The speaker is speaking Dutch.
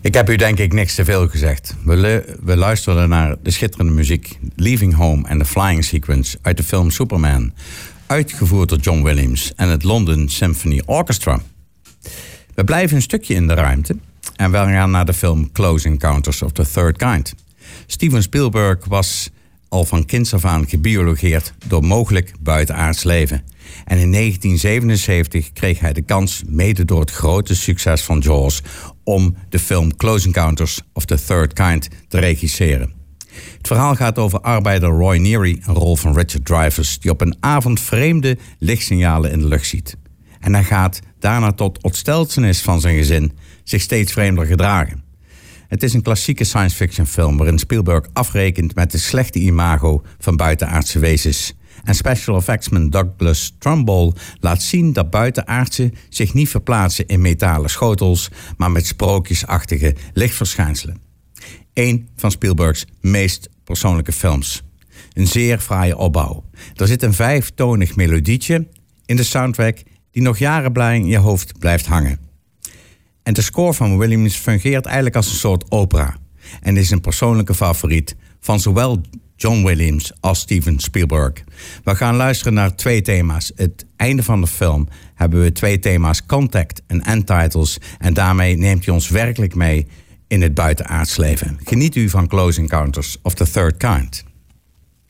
Ik heb u denk ik niks te veel gezegd. We luisterden naar de schitterende muziek Leaving Home and the Flying Sequence uit de film Superman, uitgevoerd door John Williams en het London Symphony Orchestra. We blijven een stukje in de ruimte en we gaan naar de film Close Encounters of the Third Kind. Steven Spielberg was al van kinds af aan gebiologeerd door mogelijk buitenaards leven. En in 1977 kreeg hij de kans, mede door het grote succes van Jaws, om de film Close Encounters of the Third Kind te regisseren. Het verhaal gaat over arbeider Roy Neary, een rol van Richard Dreyfuss, die op een avond vreemde lichtsignalen in de lucht ziet. En hij gaat daarna tot ontsteltenis van zijn gezin zich steeds vreemder gedragen. Het is een klassieke science fiction film waarin Spielberg afrekent met de slechte imago van buitenaardse wezens. En special effectsman Douglas Trumbull laat zien dat buitenaardse zich niet verplaatsen in metalen schotels, maar met sprookjesachtige lichtverschijnselen. Eén van Spielbergs meest persoonlijke films. Een zeer fraaie opbouw. Er zit een 5-tonig melodietje in de soundtrack die nog jarenlang in je hoofd blijft hangen. En de score van Williams fungeert eigenlijk als een soort opera en is een persoonlijke favoriet van zowel John Williams als Steven Spielberg. We gaan luisteren naar 2 thema's. Het einde van de film hebben we 2 thema's, Contact en End Titles, en daarmee neemt hij ons werkelijk mee in het buitenaards leven. Geniet u van Close Encounters of the Third Kind.